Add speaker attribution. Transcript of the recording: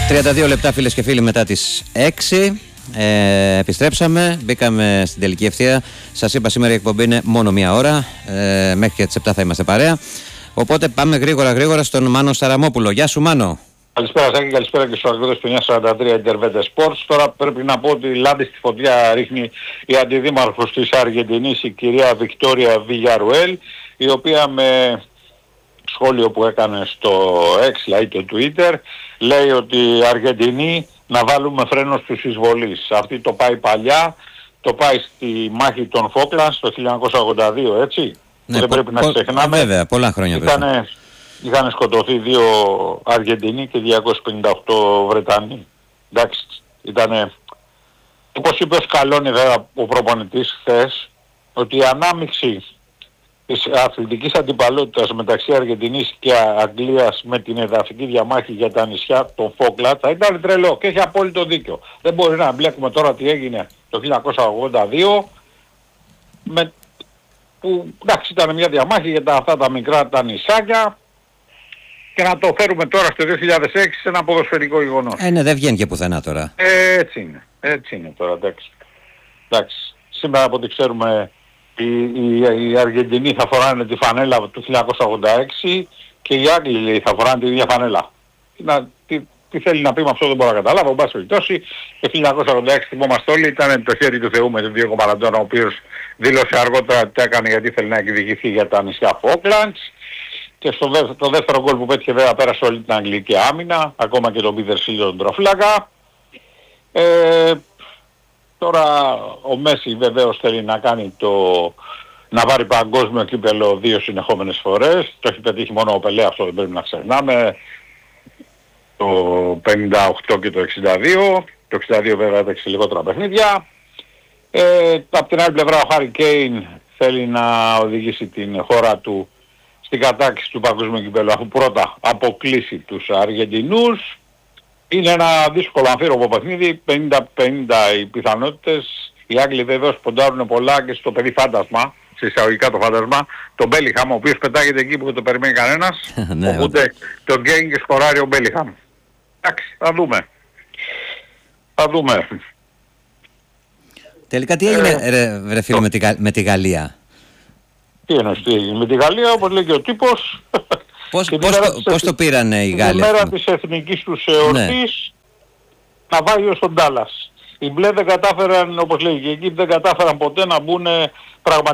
Speaker 1: 32 λεπτά φίλες και φίλοι μετά τις 6. Επιστρέψαμε, μπήκαμε στην τελική ευθεία. Σας είπα σήμερα η εκπομπή είναι μόνο μία ώρα, μέχρι και τις 7 θα είμαστε παρέα. Οπότε πάμε γρήγορα στον Μάνο Σαραμόπουλο. Γεια σου Μάνο.
Speaker 2: Καλησπέρα Σάκη, καλησπέρα και στους αγρότες του 943 Intervete Sports. Τώρα πρέπει να πω ότι λάδι στη φωτιά ρίχνει η αντιδήμαρχος της Αργεντινής, η κυρία Βικτόρια Βιγιαρουέλ, η οποία με σχόλιο που έκανε στο X, δηλαδή το Twitter, λέει ότι η Αργεντινή να βάλουμε φρένο στους εισβολείς. Αυτή το πάει παλιά, το πάει στη μάχη των Φόκλανς το 1982, έτσι.
Speaker 1: Ναι,
Speaker 2: δεν πρέπει να ξεχνάμε.
Speaker 1: Βέβαια, πολλά χρόνια πέρα.
Speaker 2: Είχαν σκοτωθεί 2 Αργεντινοί και 258 Βρετανοί. Εντάξει, ήτανε, όπως είπε ο Σκαλόνι βέβαια ο προπονητής χθες, ότι η ανάμειξη της αθλητικής αντιπαλότητας μεταξύ Αργεντινής και Αγγλίας με την εδαφική διαμάχη για τα νησιά των Φόκλαντ θα ήταν τρελό και έχει απόλυτο δίκιο. Δεν μπορεί να μπλέκουμε τώρα τι έγινε το 1982 που εντάξει ήταν μια διαμάχη για αυτά τα μικρά τα νησάκια και να το φέρουμε τώρα στο 2006 σε ένα ποδοσφαιρικό γεγονός.
Speaker 1: Ναι, δεν βγαίνει και πουθενά τώρα.
Speaker 2: Έτσι είναι τώρα, εντάξει. Σήμερα από ό,τι ξέρουμε οι Αργεντινοί θα φοράνε τη φανέλα του 1986 και οι Άγγλοι θα φοράνε τη ίδια φανέλα. Τι θέλει να πει με αυτό δεν μπορώ να καταλάβω. Εν πάση περιπτώσει, το 1986 θυμόμαστε όλοι ήταν το χέρι του Θεού με τον Διέγκο Μαραντόνα, ο οποίος δήλωσε αργότερα ότι το έκανε γιατί ήθελε να εκδικηθεί για τα νησιά Φόκλαντς. Και το δεύτερο γκολ που πέτυχε βέβαια πέρασε όλη την αγγλική άμυνα, ακόμα και τον Πίτερ Σίλιο τον τροφλάκα. Τώρα ο Μέση βεβαίως θέλει να κάνει να πάρει παγκόσμιο κύπελλο 2 συνεχόμενες φορές. Το έχει πετύχει μόνο ο Πελέ, αυτό δεν πρέπει να ξεχνάμε. Το 58 και το 62. Το 62 βέβαια έπαιξε λιγότερα παιχνίδια. Από την άλλη πλευρά ο Χάρι Κέιν θέλει να οδηγήσει την χώρα του στην κατάκτηση του παγκόσμιου κυπέλλου αφού πρώτα αποκλείσει τους Αργεντινούς. Είναι ένα δύσκολο αμφίροπο παιχνίδι, 50-50 οι πιθανότητες. Οι Άγγλοι βεβαίως ποντάρουν πολλά και στο παιδί φάντασμα, σε εισαγωγικά το φάντασμα, τον Μπέλιχαμ, ο οποίος πετάγεται εκεί που δεν το περιμένει κανένας. Οπότε τον γκέιν και σκοράρει ο Μπέλιχαμ. Εντάξει, θα δούμε.
Speaker 1: Τελικά τι έγινε ρε φίλε με τη Γαλλία?
Speaker 2: Τι εννοείς τι έγινε με τη Γαλλία, όπως λέει και ο τύπος.
Speaker 1: Πώς το πήρανε οι Γάλλοι?
Speaker 2: Τη μέρα της εθνικής τους εορτής να πάει ως τον Ντάλλας. Οι μπλε δεν κατάφεραν, όπως λέει και εκεί, δεν κατάφεραν ποτέ να μπουν πραγματικά